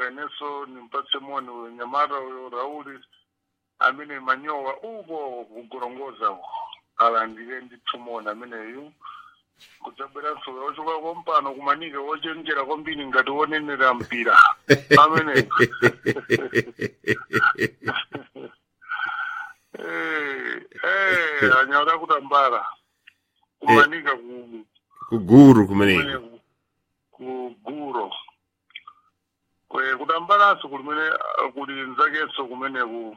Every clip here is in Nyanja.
neso nimpatse moni nyamara Rauli amene manyowa uko kugorongoza alandire nditumona ameneyu kudzabwera nsolo ochoka kompano kumanike ochenjera kombini ngati wonenera mpira amene anyara kutambala kumanika kuguru kumeneko kuguro kutambalanso kulimene kuli nzakenso kumeneku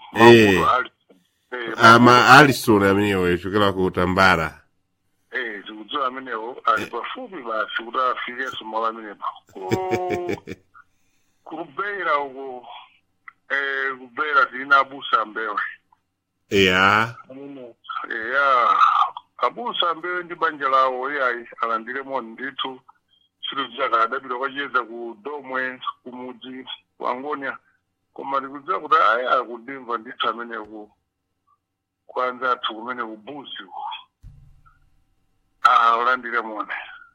ama Alison amenewo echokera kutambala tikudziwa amenewo ali pafupi basi kuti afikenso malo amenepo kubeira uko kubeira tina abusa mbewe abusa mbewe ndi banja lawo iyayi alandire moni ndithu chiro chaka adabira kwachiyedza ku domwe kumudzi wangonya koma tikudziwa kuti aya kudimva ndithu ameneku kwanza athu kumene kubuzi ulandire moni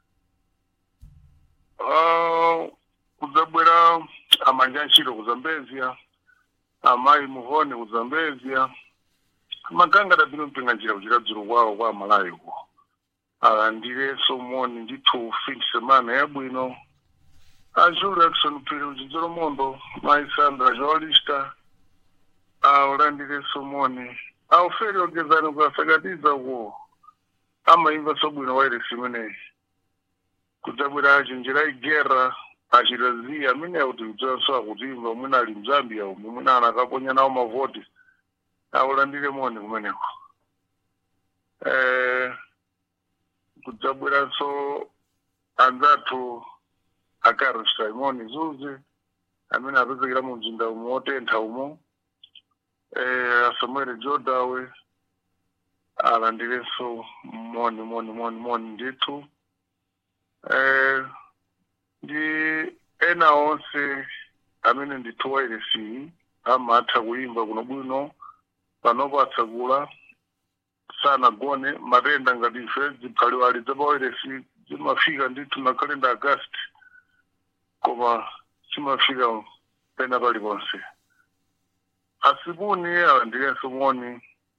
kudzabwera amanja ntchito kuzambezia amayi muhone kuzambezia maganga dabino mpinga njira kuchira dzulu kwawo kwa malayiko alandireso moni ndithu fin semana yabwino ajura Jackson pili uchidzolo mondo mayi Sandra Joalista ulandireso moni auferi ogezani ukasakatiza uko amaimva sobwino wairesi imeneyi kudzabwera achinjira igera achirazia amene akuti kudzanso akutimva umwene ali mzambia umwe umwene ana akaponya nawo mavoti aulandire moni kumeneko kudzabweranso anzathu Carlos Simon Zuze amene apezekera mu mzinda umwe wotentha umo Samuel Jodawe alandirenso moni ndithu ndi ena onse amene ndithu wairesi amatha kuimba kuno bwino panopo atsagula sanagone matenda ngati ife ziphaliwali zapawairesi zimafika ndithu na kalenda August koma zimafika pena paliponse asibuni alandirenso moni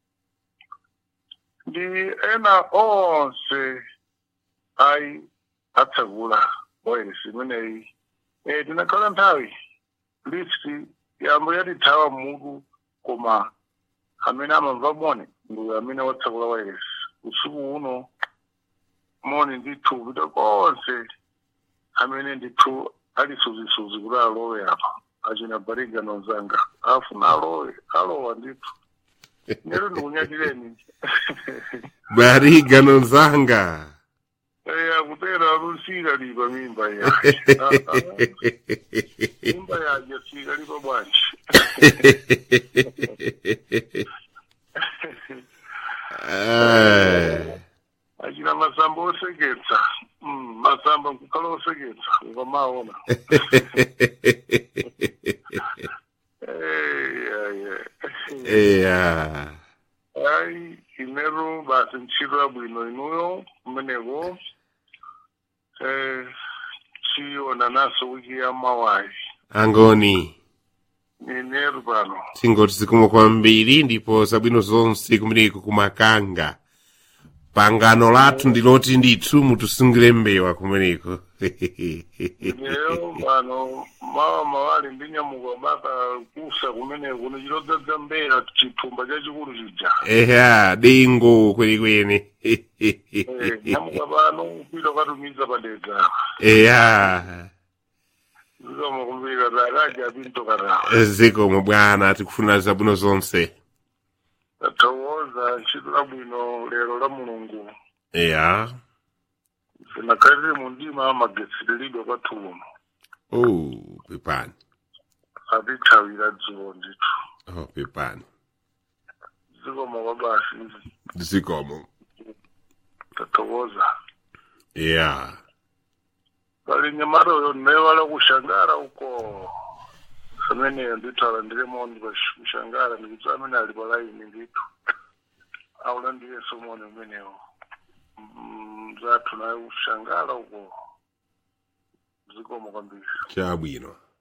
ndi ena onse ayi atsagula wairesi imeneyi tinakhala nthawi listi yambo yatithawa mutu koma amene amamva moni ndi amene watsagula wairesi usiku uno moni ndithu kupita konse amene ndithu ali suzisuzi kuti alowe apa achina bariga nozanga afuna alowa ndithu nero ndikunyatireni bariga nozanga kutera rusira lipa mimba ya mimba yaje sira lipa bwanji achina masamba oseketsa masamba nkukhala oseketsa ukamaona ayi inero basi ntchito yabwino inuyo kumeneko chiyona naso wiki ya mawayi angoni inero pano tingoti zikomo kwambiri ndipo zabwino zonse kumeneko kumakanga pangano lathu ndiloti ndithu mutusungire mbewa kumeneko lero pano mawali ndi nyamuka baka kusa kumeneko nichilodzadza mbewa chithumba chachikulu chija dengo kwenikweni nyamuka pano kupita ukatumiza padedza zikomo kumbira zakaja pinto katawa zikomo bwana tikufuna zabwino zonse tathokoza ntchito labwino lero la mulungu sinakhalire mundima amagetsereredwa kwathu uno pepani atithawira dzulo ndithu pepani zikomo kwabasi zikomo tathokoza pali nyamata uyo ndinaiwala kushangara uko ameneyo ndithu alandire moni kushangara ndikuti amene ali palaini ndithu aulandirenso moni umenewo mzathu naye kushangara uko zikomo kwambiri chabwino